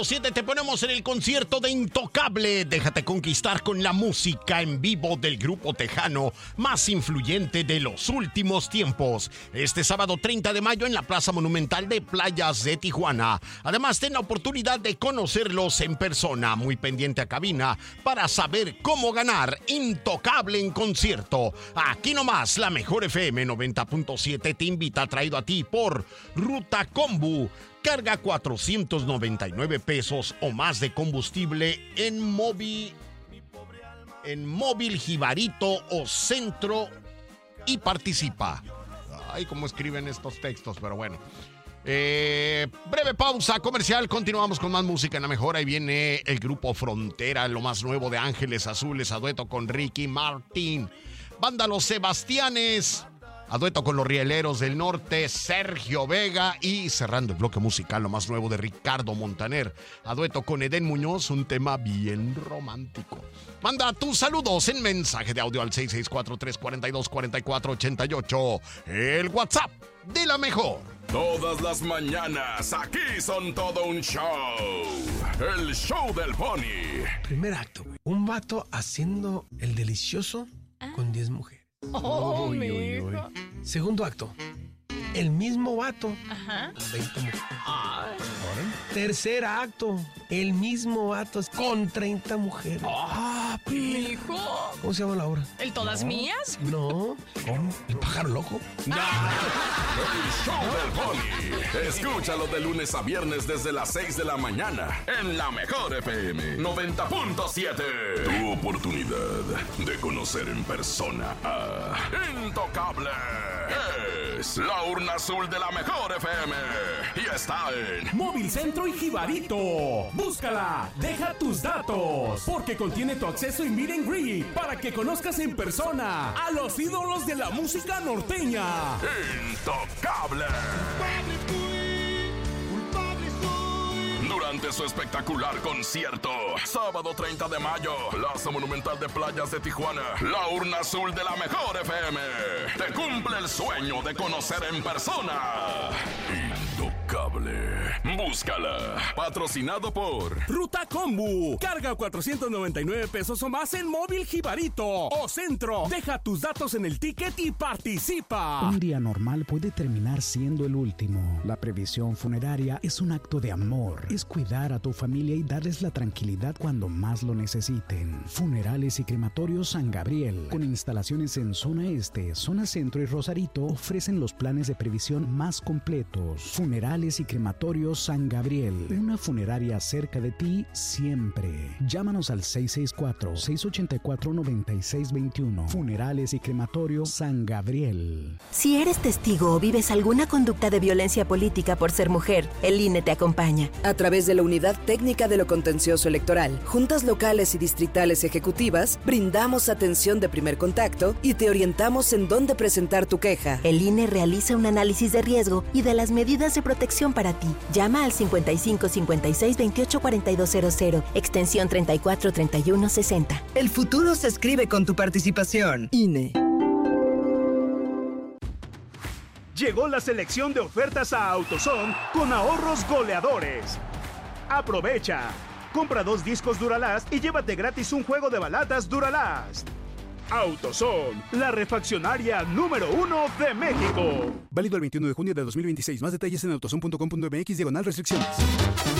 7 te ponemos en el concierto de Intocable. Déjate conquistar con la música en vivo del grupo tejano más influyente de los últimos tiempos. Este sábado 30 de mayo en la Plaza Monumental de Playas de Tijuana. Además, ten la oportunidad de conocerlos en persona. Muy pendiente a cabina para saber cómo ganar Intocable en concierto. Aquí nomás, la mejor FM 90.7 te invita, traído a ti por Ruta Combu. Carga 499 pesos o más de combustible en móvil Jibarito o Centro y participa. Ay, cómo escriben estos textos, pero bueno. Breve pausa comercial, continuamos con más música en la mejor. Ahí viene el grupo Frontera, lo más nuevo de Ángeles Azules, a dueto con Ricky Martin. Banda Los Sebastianes, a dueto con los Rieleros del Norte, Sergio Vega. Y cerrando el bloque musical, lo más nuevo de Ricardo Montaner, a dueto con Edén Muñoz, un tema bien romántico. Manda tus saludos en mensaje de audio al 664-342-4488, el WhatsApp de la mejor. Todas las mañanas, aquí son todo un show. El show del Pony. Primer acto, güey. Un vato haciendo el delicioso con 10 mujeres. Oh, uy. Segundo acto, el mismo vato con 20 mujeres. Tercer acto, el mismo vato con 30 mujeres. Mijo. ¿Cómo se llama la obra? ¿El Todas Mías? No. ¿Cómo? ¿El pájaro loco? El show del Pony. Escúchalo de lunes a viernes desde las 6 de la mañana en la mejor FM 90.7. Tu oportunidad de conocer en persona a Intocable. Es la urna azul de la mejor FM y está en Móvil Centro y Jibarito. Búscala, deja tus datos, porque contiene tu acceso en Meet and Greet para que conozcas en persona a los ídolos de la música norteña. Intocable. Durante su espectacular concierto, sábado 30 de mayo, Plaza Monumental de Playas de Tijuana, la urna azul de la mejor FM te cumple el sueño de conocer en persona. Intocable. Búscala. Patrocinado por Ruta Combu. Carga 499 pesos o más en Móvil Jibarito o Centro. Deja tus datos en el ticket y participa. Un día normal puede terminar siendo el último. La previsión funeraria es un acto de amor. Es cuidar a tu familia y darles la tranquilidad cuando más lo necesiten. Funerales y Crematorios San Gabriel, con instalaciones en Zona Este, Zona Centro y Rosarito, ofrecen los planes de previsión más completos. Funerales y Crematorios San Gabriel, una funeraria cerca de ti siempre. Llámanos al 664-684-9621. Funerales y Crematorios San Gabriel. Si eres testigo o vives alguna conducta de violencia política por ser mujer, el INE te acompaña. A través de la Unidad Técnica de lo Contencioso Electoral, juntas locales y distritales ejecutivas, brindamos atención de primer contacto y te orientamos en dónde presentar tu queja. El INE realiza un análisis de riesgo y de las medidas de protección para ti. Llama al 55 56 28 4200, extensión 34 31 60. El futuro se escribe con tu participación. INE. Llegó la selección de ofertas a AutoZone con ahorros goleadores. Aprovecha. Compra 2 discos Duralast y llévate gratis un juego de balatas Duralast. AutoZone, la refaccionaria número 1 de México. Válido el 21 de junio de 2026. Más detalles en autozone.com.mx/restricciones.